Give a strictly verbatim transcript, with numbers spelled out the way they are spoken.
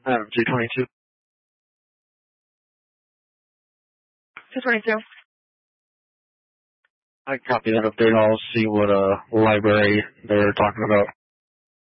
Adam, two twenty-two. two twenty-two. I copy that update. I'll see what uh library they're talking about.